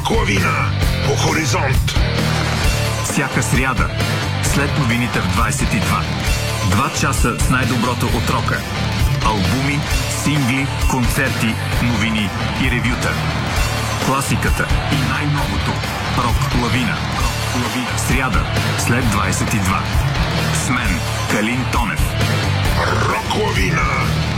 Рок-лавина по Хоризонт. Всяка сряда, след новините в 22. 2 часа с най-доброто от рока. Албуми, сингли, концерти, новини и ревюта. Класиката и най-новото. Рок-лавина. Сряда, след 22. С мен, Калин Тонев. Рок-лавина